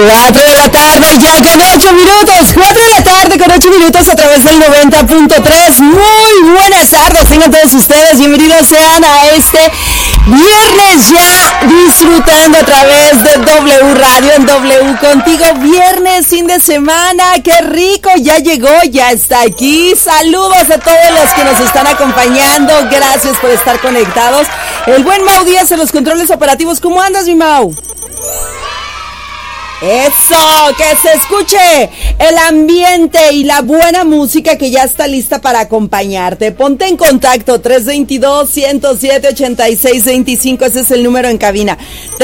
4 de la tarde, ya con 8 minutos. 4 de la tarde con 8 minutos a través del 90.3. Muy buenas tardes, tengan todos ustedes. Bienvenidos sean a este viernes ya disfrutando a través de W Radio en W Contigo. Viernes, fin de semana, qué rico, ya llegó, ya está aquí. Saludos a todos los que nos están acompañando. Gracias por estar conectados. El buen Mau Díaz en los controles operativos. ¿Cómo andas, mi Mau? Eso, que se escuche el ambiente y la buena música que ya está lista para acompañarte. Ponte en contacto, 322-107-8625, ese es el número en cabina,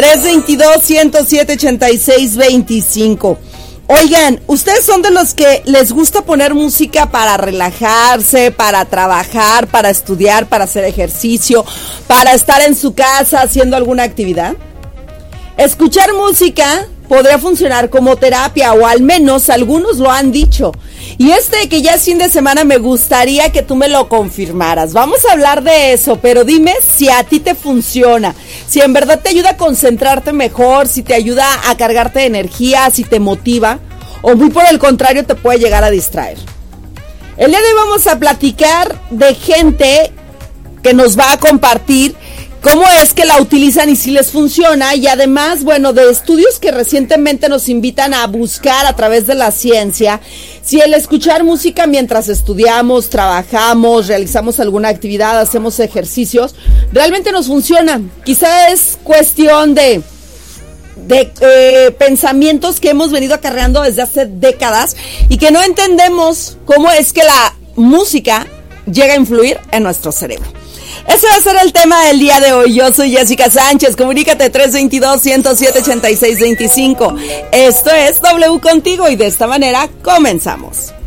322-107-8625. Oigan, ¿ustedes son de los que les gusta poner música para relajarse, para trabajar, para estudiar, para hacer ejercicio, para estar en su casa haciendo alguna actividad? Escuchar música podría funcionar como terapia, o al menos algunos lo han dicho. Y que ya es fin de semana, me gustaría que tú me lo confirmaras. Vamos a hablar de eso, pero dime si a ti te funciona, si en verdad te ayuda a concentrarte mejor, si te ayuda a cargarte de energía, si te motiva, o muy por el contrario te puede llegar a distraer. El día de hoy vamos a platicar de gente que nos va a compartir cómo es que la utilizan y si les funciona, y además, bueno, de estudios que recientemente nos invitan a buscar a través de la ciencia, si el escuchar música mientras estudiamos, trabajamos, realizamos alguna actividad, hacemos ejercicios, realmente nos funciona. Quizá es cuestión de pensamientos que hemos venido acarreando desde hace décadas y que no entendemos cómo es que la música llega a influir en nuestro cerebro. Ese va a ser el tema del día de hoy. Yo soy Jessica Sánchez. Comunícate 322-107-8625. Esto es W Contigo y de esta manera comenzamos.